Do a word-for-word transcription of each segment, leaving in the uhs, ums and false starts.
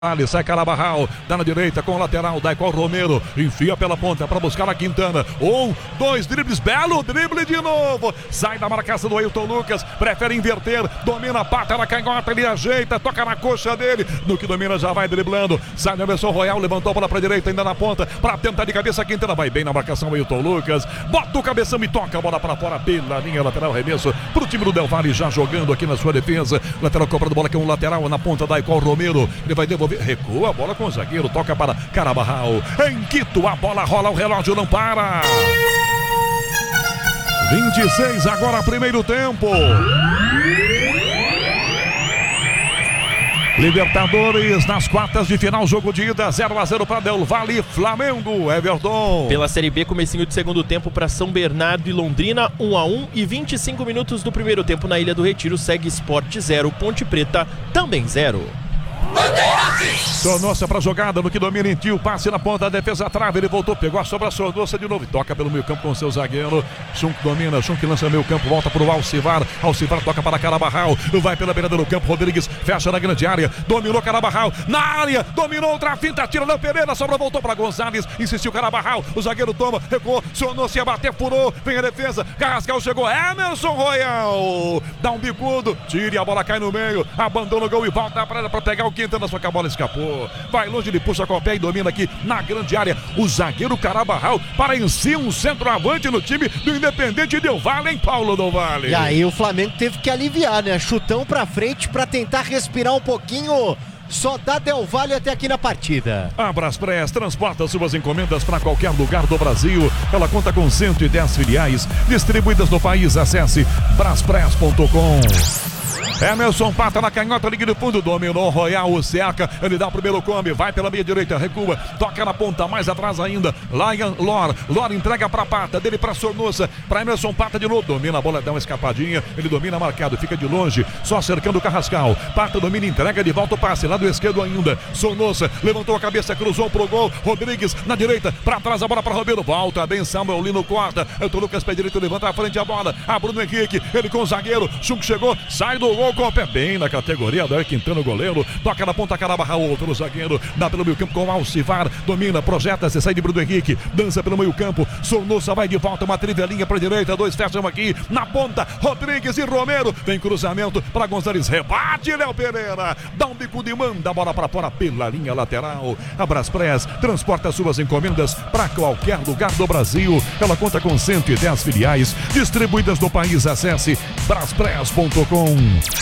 Ali sai Carabarral, dá na direita com o lateral, dá com o Romero, enfia pela ponta para buscar a Quintana. Um, dois dribles, belo drible de novo. Sai da marcação do Ailton Lucas, prefere inverter, domina, pata na canhota, ele ajeita, toca na coxa dele. No que domina já vai driblando. Sai na versão Royal, levantou para a direita, ainda na ponta, para tentar de cabeça a Quintana. Vai bem na marcação o Ailton Lucas, bota o cabeção e toca a bola para fora pela linha lateral, remesso para o time do Del Valle já jogando aqui na sua defesa. Lateral cobrando bola com o lateral na ponta, dá com o Romero, ele vai devolver. Recua a bola com o zagueiro, toca para Carabarral. Em Quito a bola rola, o relógio não para. vinte e seis agora, primeiro tempo. Libertadores nas quartas de final, jogo de ida, zero a zero para Del Valle, Flamengo, Everton. Pela Série B, comecinho de segundo tempo para São Bernardo e Londrina, um a um, e vinte e cinco minutos do primeiro tempo na Ilha do Retiro, segue Sport zero, Ponte Preta também zero. Sornosa para jogada, no que domina em tio, passe na ponta, a defesa trava, ele voltou, pegou a sobra, Sornosa de novo, toca pelo meio campo com seu zagueiro, Chunk domina, Chunk lança meio campo, volta para o Alcivar, Alcivar toca para Carabarral, vai pela beirada do campo, Rodrigues fecha na grande área, dominou Carabarral, na área, dominou outra finta, tira da Pereira, sobra, voltou para Gonzalez, insistiu Carabarral, o zagueiro toma, recuou, Sornosa ia bater, furou, vem a defesa, Carrascal chegou, Emerson Royal, dá um bicudo, tira e a bola cai no meio, abandona o gol e volta para para pegar o Quintana, só que a bola escapou, vai longe, ele puxa com o pé e domina aqui na grande área, o zagueiro Carabarral para em si um centroavante no time do Independente Del Valle, em Paulo do Valle. E aí o Flamengo teve que aliviar, né? Chutão pra frente pra tentar respirar um pouquinho. Só dá Del Valle até aqui na partida. A Braspress transporta suas encomendas para qualquer lugar do Brasil. Ela conta com cento e dez filiais distribuídas no país. Acesse braspress ponto com. Emerson pata na canhota, liga no fundo, dominou Royal, o cerca, ele dá o primeiro come, vai pela meia direita, recua, toca na ponta, mais atrás ainda, Lion Lor, Lor entrega pra Pata, dele pra Sornosa, pra Emerson, Pata de novo, domina a bola, dá uma escapadinha, ele domina marcado, fica de longe, só cercando o Carrascal, Pata domina, entrega de volta o passe, lado esquerdo ainda, Sornosa, levantou a cabeça, cruzou pro gol, Rodrigues na direita, pra trás a bola pra Romero, volta bem, Samuel Lino corta, Elton Lucas pé direito, levanta à frente a bola, a Bruno Henrique, ele com o zagueiro, Chunk chegou, sai do gol, com o pé bem na categoria, Daí Quintana o goleiro, toca na ponta, Carabarral, outro zagueiro, dá pelo meio campo com o Alcivar, domina, projeta, se sai de Bruno Henrique, dança pelo meio campo, Sornosa vai de volta, uma trivelinha pra direita, dois fecham aqui, na ponta, Rodrigues e Romero, vem cruzamento para Gonzalez, rebate, Léo Pereira, dá um bico de manda, a bola para fora pela linha lateral. A Braspress transporta suas encomendas para qualquer lugar do Brasil, ela conta com cento e dez filiais distribuídas no país. Acesse braspress ponto com.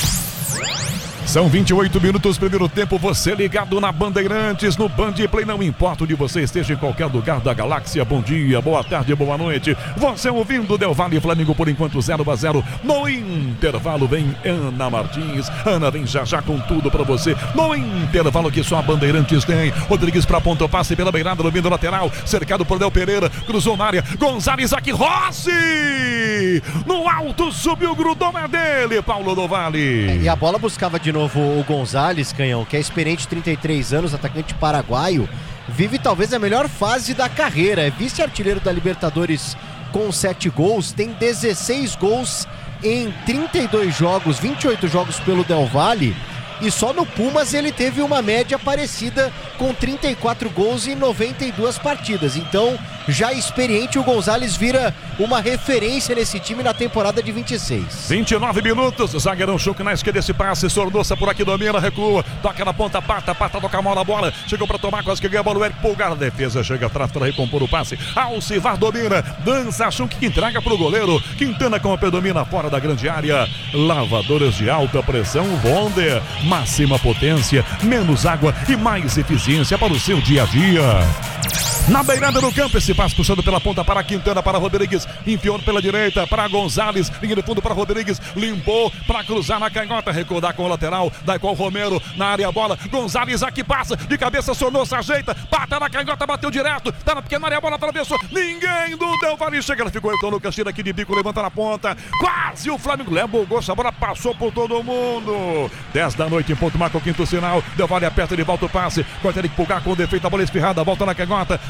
São vinte e oito minutos, primeiro tempo, você ligado na Bandeirantes, no Band Play, não importa onde você esteja, em qualquer lugar da galáxia, bom dia, boa tarde, boa noite, você ouvindo Del Valle Flamengo por enquanto zero a zero, no intervalo vem Ana Martins, Ana vem já já com tudo pra você, no intervalo que só a Bandeirantes tem, Rodrigues pra ponta, passe pela beirada, no vindo lateral, cercado por Léo Pereira, cruzou na área, Gonzalez aqui, Rossi, no alto, subiu, grudou, é dele, Paulo do Valle. E a bola buscava de novo o Gonzalez, Canhão, que é experiente, trinta e três anos, atacante paraguaio, vive talvez a melhor fase da carreira, é vice-artilheiro da Libertadores com sete gols, tem dezesseis gols em trinta e dois jogos, vinte e oito jogos pelo Del Valle, e só no Pumas ele teve uma média parecida com trinta e quatro gols em noventa e duas partidas. Então, já experiente, o Gonzalez vira uma referência nesse time na temporada de vinte e seis. vinte e nove minutos, zagueirão Chunk na esquerda, esse passe, Sornosa por aqui domina, recua, toca na ponta, Pata, Pata toca mal na bola, chegou para tomar, quase que ganha a bola, o Eric Pulgar, a defesa chega atrás para recompor o passe, Alcivar domina, dança, Chunk que entrega para o goleiro, Quintana com a pé domina fora da grande área, lavadores de alta pressão, Wonder, máxima potência, menos água e mais eficiência para o seu dia a dia. Na beirada do campo, esse passe puxando pela ponta para Quintana, para Rodrigues, enfiou pela direita para Gonzalez, linha de fundo para Rodrigues, limpou para cruzar na canhota, recordar com o lateral, dá com o Romero, na área a bola, Gonzalez aqui passa, de cabeça Sornosa, ajeita, bata na canhota, bateu direto, tá na pequena área, a bola atravessou, ninguém do Del Valle chega, ela ficou Elton Lucas, tira aqui de bico, levanta na ponta, quase o Flamengo leva o gol, a bola passou por todo mundo, dez da noite em ponto, marca o quinto sinal, Del Valle aperta de volta o passe, corta ele pulgar com o defeito, a bola espirrada, volta na canhota,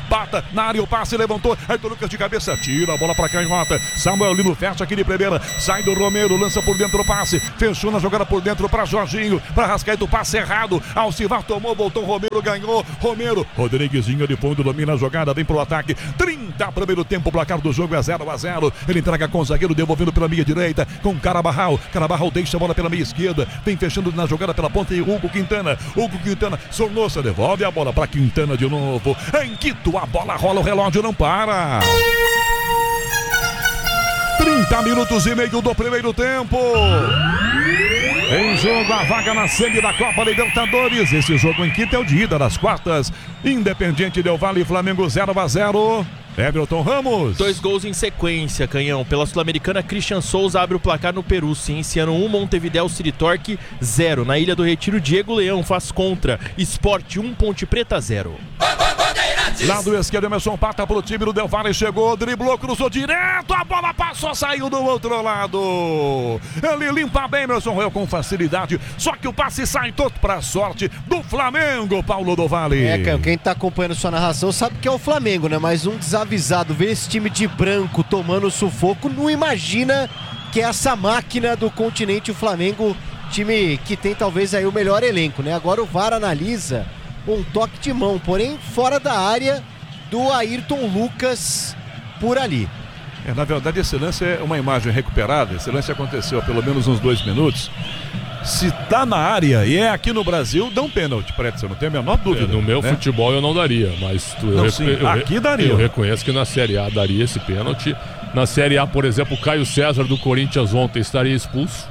bata na área, o passe, levantou, Ayrton Lucas de cabeça, tira a bola pra canhota, Samuel Lino fecha aqui de primeira, sai do Romero, lança por dentro o passe, fechou na jogada por dentro pra Jorginho, pra Rascaeta, o passe errado, Alcivar tomou, voltou, Romero ganhou, Romero, Rodriguezinho de fundo, domina a jogada, vem pro ataque, trinta primeiro tempo, o placar do jogo é zero a zero, ele entrega com o zagueiro, devolvendo pela meia direita, com Carabarral, Carabarral deixa a bola pela meia esquerda, vem fechando na jogada pela ponta e Hugo Quintana, Hugo Quintana, Sornosa devolve a bola pra Quintana de novo, em Quito a bola rola, o relógio não para. trinta minutos e meio do primeiro tempo. Em jogo a vaga na semi da Copa Libertadores. Esse jogo em Quito é o de ida das quartas. Independiente Del Valle e Flamengo zero a zero. Everton Ramos. Dois gols em sequência, Canhão. Pela Sul-Americana, Christian Souza abre o placar no Peru. Cienciano um, Montevideo City Torque zero. Na Ilha do Retiro, Diego Leão faz contra. Sport um, Ponte Preta zero. Lado esquerdo, Emerson Pata pro time do Del Valle, chegou, driblou, cruzou direto, a bola passou, saiu do outro lado. Ele limpa bem, Emerson Royal com facilidade, só que o passe sai todo pra sorte do Flamengo, Paulo do Valle. É, quem tá acompanhando sua narração sabe que é o Flamengo, né? Mas um desavisado ver esse time de branco tomando sufoco, não imagina que é essa máquina do continente, o Flamengo, time que tem talvez aí o melhor elenco, né? Agora o V A R analisa um toque de mão, porém fora da área do Ayrton Lucas por ali. É, na verdade esse lance é uma imagem recuperada, esse lance aconteceu há pelo menos uns dois minutos. Se tá na área e é aqui no Brasil, dá um pênalti, Preto, você não tem a menor dúvida. É, no meu né? futebol eu não daria, mas tu, não, eu, sim, eu, aqui daria. Eu reconheço que na Série A daria esse pênalti. Na Série A, por exemplo, o Caio César do Corinthians ontem estaria expulso,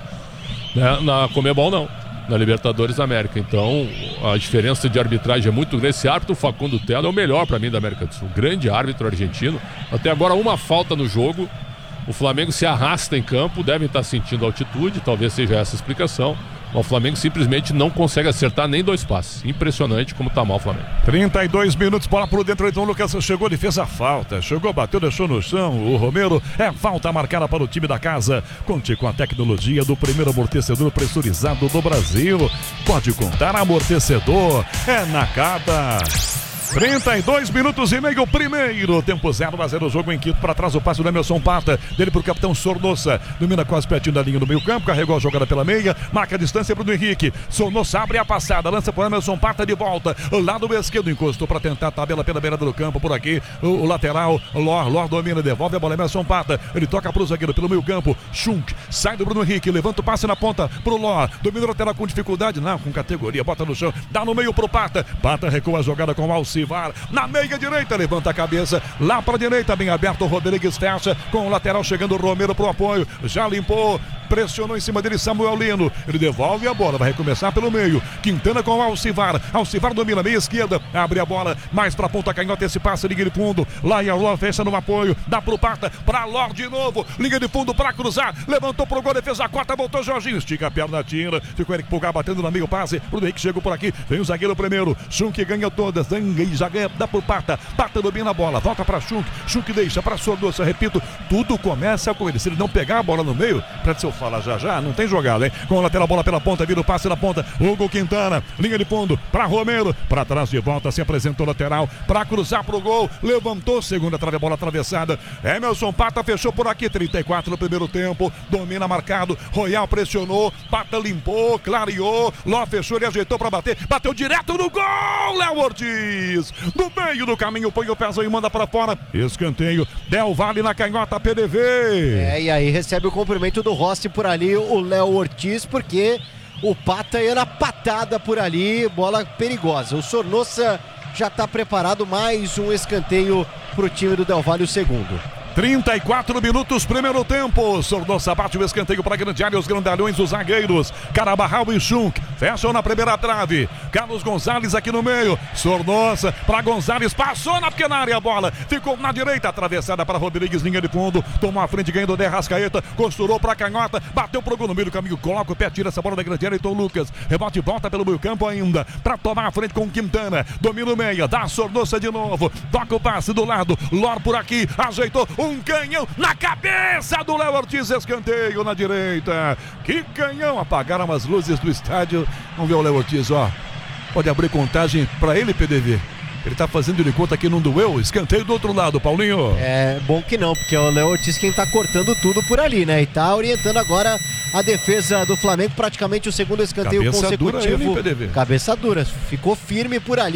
né? Na Conmebol não, na Libertadores da América. Então a diferença de arbitragem é muito grande. Esse árbitro, Facundo Tella, é o melhor para mim da América do Sul, grande árbitro argentino. Até agora uma falta no jogo, o Flamengo se arrasta em campo, devem estar sentindo altitude, talvez seja essa a explicação. O Flamengo simplesmente não consegue acertar nem dois passes. Impressionante como tá mal o Flamengo. trinta e dois minutos, bola por dentro, então o Lucas chegou, ele fez a falta, chegou, bateu, deixou no chão, o Romero, é falta marcada para o time da casa. Conte com a tecnologia do primeiro amortecedor pressurizado do Brasil. Pode contar, amortecedor é Nakata. trinta e dois minutos e meio, primeiro tempo, zero a zero, o jogo em Quito. Para trás o passe do Emerson Pata, dele pro capitão Sornosa, domina quase pertinho da linha do meio campo, carregou a jogada pela meia, marca a distância pro Henrique, Sornosa abre a passada, lança pro Emerson Pata de volta, lado esquerdo, encostou para tentar a tabela pela beirada do campo, por aqui o, o lateral, Lor, Lor domina, devolve a bola, Emerson Pata, ele toca pro zagueiro pelo meio campo, Schunk, sai do Bruno Henrique, levanta o passe na ponta pro Lor, domina o lateral com dificuldade, não, com categoria, bota no chão, dá no meio pro Pata, Pata recua a jogada com o Alcivar, na meia direita, levanta a cabeça, lá para a direita, bem aberto, o Rodrigues fecha, com o lateral chegando o Romero pro apoio, já limpou, pressionou em cima dele Samuel Lino, ele devolve a bola, vai recomeçar pelo meio, Quintana com o Alcivar, Alcivar domina a meia esquerda, abre a bola, mais pra ponta canhota, esse passe, liga de fundo, lá e a Lor fecha no apoio, dá pro Pata, pra Lor de novo, liga de fundo pra cruzar, levantou pro gol, defesa a quarta, voltou Jorginho, estica a perna, tira, ficou Eric Pulgar batendo no meio passe, Bruno Henrique chegou por aqui, vem o zagueiro primeiro, Schunk ganha todas, já ganha, dá pro Pata, Pata domina a bola, volta pra Schunk, Schunk deixa pra Sornosa, repito, tudo começa com ele, se ele não pegar a bola no meio, pra se eu falar já já, não tem jogada, hein, com a lateral, bola pela ponta, vira o passe na ponta, Hugo Quintana, linha de fundo, pra Romero, pra trás de volta, se apresentou lateral, pra cruzar pro gol, levantou, segunda trave, bola atravessada, Emerson Pata fechou por aqui, trinta e quatro no primeiro tempo, domina marcado, Royal pressionou, Pata limpou, clareou, Ló fechou, ele ajeitou pra bater, bateu direto no gol, Léo Ortiz, do meio do caminho, põe o peso e manda pra fora, escanteio, Del Valle na canhota, P D V. É, e aí recebe o cumprimento do Rossi por ali, o Léo Ortiz, porque o Pata ia na patada por ali, bola perigosa. O Sornosa já tá preparado, mais um escanteio pro time do Del Valle, o segundo. trinta e quatro minutos, primeiro tempo. Sornosa bate o escanteio para a grande área, os grandalhões, os zagueiros. Carabarral e Schunk fecham na primeira trave. Carlos Gonzalez aqui no meio. Sornosa para Gonzalez, passou na pequena área a bola. Ficou na direita, atravessada para Rodrigues, linha de fundo. Tomou a frente, ganhando de Arrascaeta. Costurou para a canhota, bateu pro gol no meio do caminho. Coloca o pé, tira essa bola da grande área. Então Lucas rebote e volta pelo meio campo ainda. Para tomar a frente com Quintana. Domina o meia, dá Sornosa de novo. Toca o passe do lado. Lor por aqui, ajeitou. Um canhão na cabeça do Léo Ortiz, escanteio na direita. Que canhão! Apagaram as luzes do estádio. Vamos ver o Léo Ortiz, ó. Pode abrir contagem para ele, P D V. Ele tá fazendo de conta que não doeu. Escanteio do outro lado, Paulinho. É bom que não, porque é o Léo Ortiz quem tá cortando tudo por ali, né? E tá orientando agora a defesa do Flamengo, praticamente o segundo escanteio Cabeça consecutivo. dura ele, hein, P D V? Cabeça dura, ficou firme por ali.